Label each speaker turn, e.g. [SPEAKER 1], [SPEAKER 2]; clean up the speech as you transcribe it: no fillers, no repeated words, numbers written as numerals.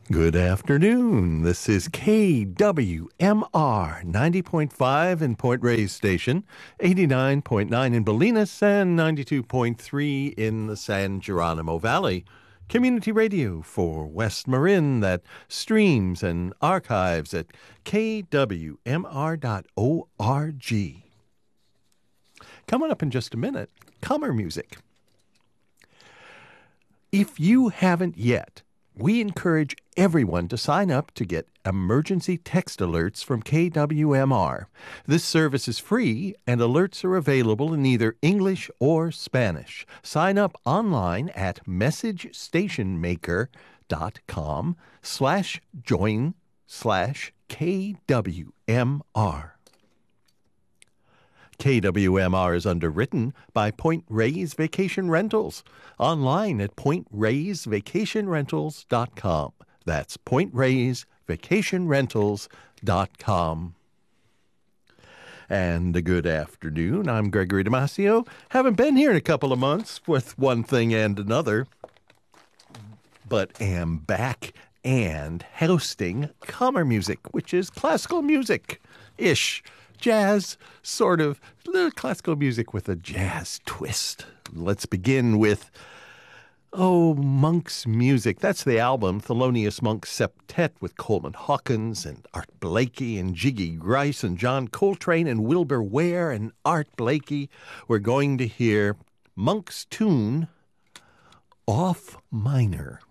[SPEAKER 1] Good afternoon. This is KWMR 90.5 in Point Reyes Station, 89.9 in Bolinas, and 92.3 in the San Geronimo Valley. Community radio for West Marin that streams and archives at kwmr.org. Coming up in just a minute, Comer Music. If you haven't yet, we encourage everyone to sign up to get emergency text alerts from KWMR. This service is free, and alerts are available in either English or Spanish. Sign up online at messagestationmaker.com/join/KWMR. KWMR is underwritten by Point Reyes Vacation Rentals. Online at pointreyesvacationrentals.com. That's pointreyesvacationrentals.com. And a good afternoon. I'm Gregory Damasio. Haven't been here in a couple of months with one thing and another, but am back and hosting Comer Music, which is classical music-ish. Jazz, sort of, little classical music with a jazz twist. Let's begin with, Monk's Music. That's the album, Thelonious Monk's Septet, with Coleman Hawkins and Art Blakey and Jiggy Grice and John Coltrane and Wilbur Ware and Art Blakey. We're going to hear Monk's tune, Off Minor.